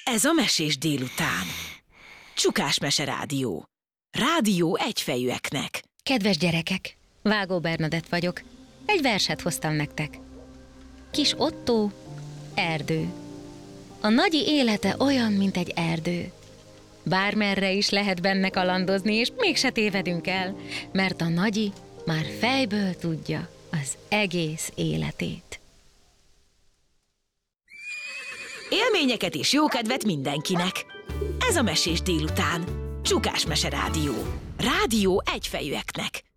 Ez a Mesés délután. Csukás Mese Rádió. Rádió egyfejűeknek. Kedves gyerekek, Vágó Bernadett vagyok. Egy verset hoztam nektek. Kis Ottó, erdő. A nagyi élete olyan, mint egy erdő. Bármerre is lehet benne kalandozni, és mégse tévedünk el, mert a nagyi már fejből tudja az egész életét. Élményeket és jókedvet mindenkinek. Ez a Mesés délután. Csukás Mese Rádió. Rádió egyfejűeknek.